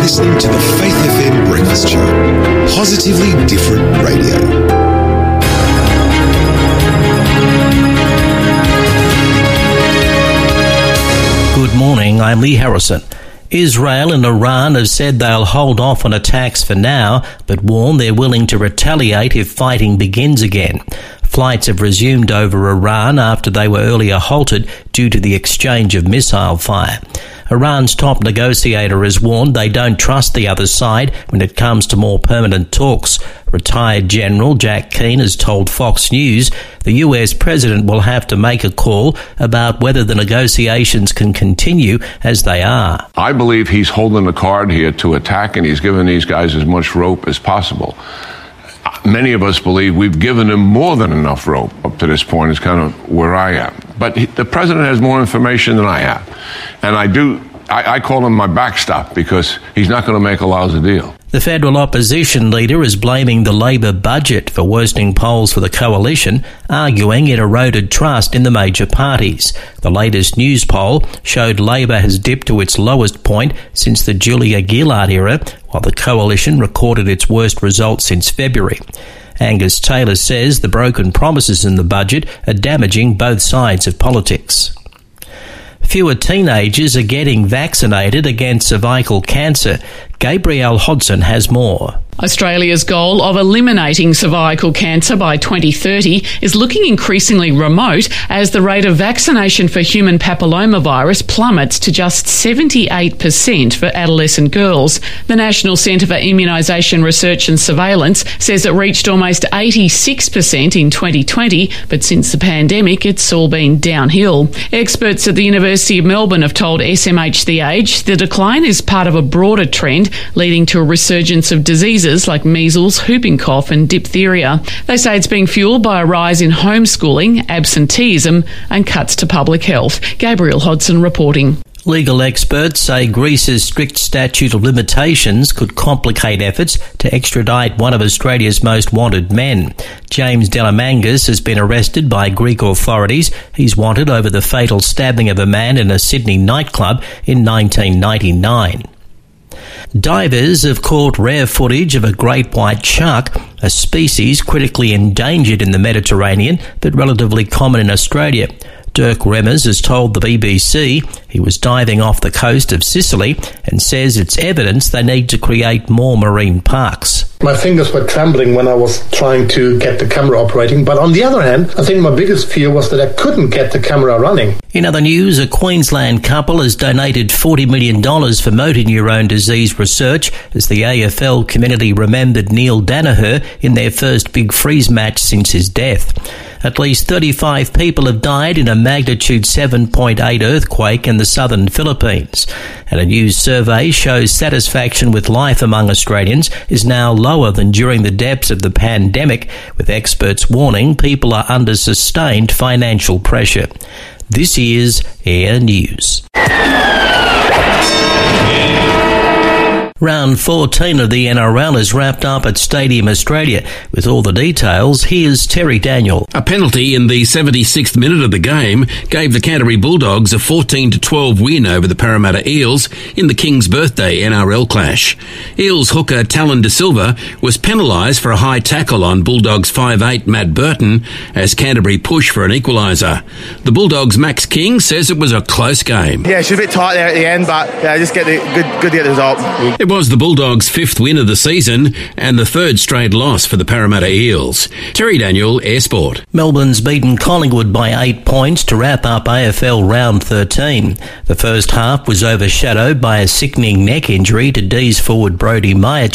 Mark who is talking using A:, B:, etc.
A: listening to the Faith FM Breakfast Show. Positively different radio.
B: Good morning, I'm Lee Harrison. Israel and Iran have said they'll hold off on attacks for now, but warn they're willing to retaliate if fighting begins again. Flights have resumed over Iran after they were earlier halted due to the exchange of missile fire. Iran's top negotiator has warned they don't trust the other side when it comes to more permanent talks. Retired General Jack Keane has told Fox News the US president will have to make a call about whether the negotiations can continue as they are.
C: I believe he's holding the card here to attack, and he's giving these guys as much rope as possible. Many of us believe we've given him more than enough rope up to this point. Is kind of where I am. But the president has more information than I have. And I call him my backstop because he's not going to make a lousy deal.
B: The federal opposition leader is blaming the Labor budget for worsening polls for the coalition, arguing it eroded trust in the major parties. The latest news poll showed Labor has dipped to its lowest point since the Julia Gillard era, while the coalition recorded its worst results since February. Angus Taylor says the broken promises in the budget are damaging both sides of politics. Fewer teenagers are getting vaccinated against cervical cancer. Gabrielle Hodson has more.
D: Australia's goal of eliminating cervical cancer by 2030 is looking increasingly remote as the rate of vaccination for human papillomavirus plummets to just 78% for adolescent girls. The National Centre for Immunisation Research and Surveillance says it reached almost 86% in 2020, but since the pandemic, it's all been downhill. Experts at the University of Melbourne have told SMH The Age the decline is part of a broader trend leading to a resurgence of diseases like measles, whooping cough and diphtheria. They say it's being fuelled by a rise in homeschooling, absenteeism and cuts to public health. Gabrielle Hodson reporting.
B: Legal experts say Greece's strict statute of limitations could complicate efforts to extradite one of Australia's most wanted men. James Delamangas has been arrested by Greek authorities. He's wanted over the fatal stabbing of a man in a Sydney nightclub in 1999. Divers have caught rare footage of a great white shark, a species critically endangered in the Mediterranean but relatively common in Australia. Dirk Remmers has told the BBC he was diving off the coast of Sicily and says it's evidence they need to create more marine parks.
E: My fingers were trembling when I was trying to get the camera operating, but on the other hand, I think my biggest fear was that I couldn't get the camera running.
B: In other news, a Queensland couple has donated $40 million for motor neurone disease research as the AFL community remembered Neil Danaher in their first Big Freeze match since his death. At least 35 people have died in a magnitude 7.8 earthquake in the southern Philippines. And a new survey shows satisfaction with life among Australians is now lower than during the depths of the pandemic, with experts warning people are under sustained financial pressure. This is Air News. Round 14 of the NRL is wrapped up at Stadium Australia. With all the details, here's Terry Daniel.
F: A penalty in the 76th minute of the game gave the Canterbury Bulldogs a 14-12 win over the Parramatta Eels in the King's Birthday NRL clash. Eels hooker Talon De Silva was penalised for a high tackle on Bulldogs 5'8" Matt Burton as Canterbury pushed for an equaliser. The Bulldogs' Max King says it was a close game.
G: Yeah, she was a bit tight there at the end, but just get the good to get the result.
F: It was the Bulldogs' fifth win of the season and the third straight loss for the Parramatta Eels. Terry Daniel, Air Sport.
B: Melbourne's beaten Collingwood by 8 points to wrap up AFL Round 13. The first half was overshadowed by a sickening neck injury to D's forward Brody Meyerchuk.